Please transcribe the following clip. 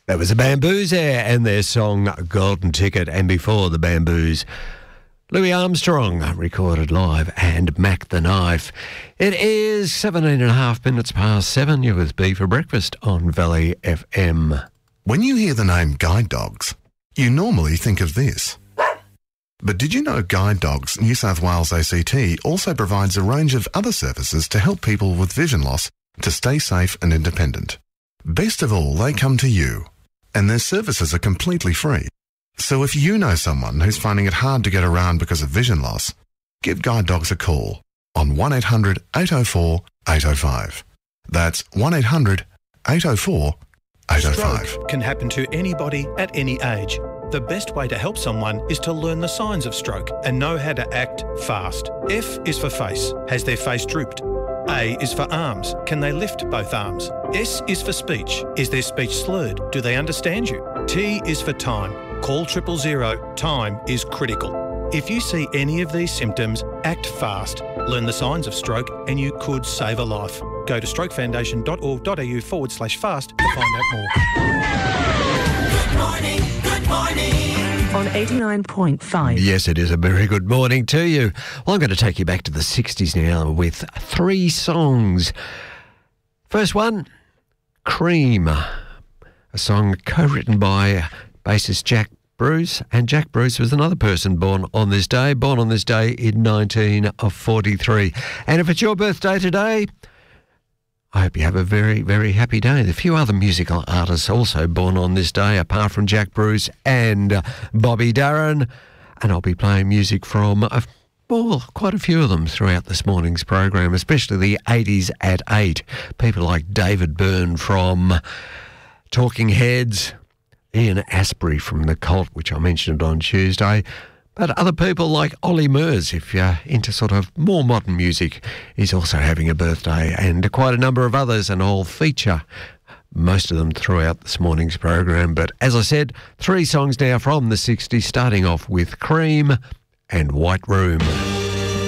That was the Bamboos there and their song Golden Ticket. And before the Bamboos, Louis Armstrong recorded live and Mac the Knife. It is 17.5 past 7. You're with B for breakfast on Valley FM. When you hear the name Guide Dogs, you normally think of this. But did you know Guide Dogs New South Wales ACT also provides a range of other services to help people with vision loss to stay safe and independent? Best of all, they come to you, and their services are completely free. So if you know someone who's finding it hard to get around because of vision loss, give Guide Dogs a call on 1800 804 805. That's 1800 804 805. Stroke can happen to anybody at any age. The best way to help someone is to learn the signs of stroke and know how to act fast. F is for face. Has their face drooped? A is for arms. Can they lift both arms? S is for speech. Is their speech slurred? Do they understand you? T is for time. Call 000. Time is critical. If you see any of these symptoms, act fast. Learn the signs of stroke and you could save a life. Go to strokefoundation.org.au/fast to find out more. Good morning, good morning. On 89.5. Yes, it is a very good morning to you. Well, I'm going to take you back to the 60s now with 3 songs. First one, Cream, a song co-written by bassist Jack Bruce, and Jack Bruce was another person born on this day in 1943. And if it's your birthday today, I hope you have a very, very happy day. There are a few other musical artists also born on this day, apart from Jack Bruce and Bobby Darin. And I'll be playing music from, quite a few of them throughout this morning's program, especially the 80s at 8. People like David Byrne from Talking Heads, Ian Astbury from The Cult, which I mentioned on Tuesday. But other people like Ollie Murs, if you're into sort of more modern music, is also having a birthday, and quite a number of others, and I'll feature most of them throughout this morning's program. But as I said, 3 songs now from the 60s, starting off with Cream and White Room.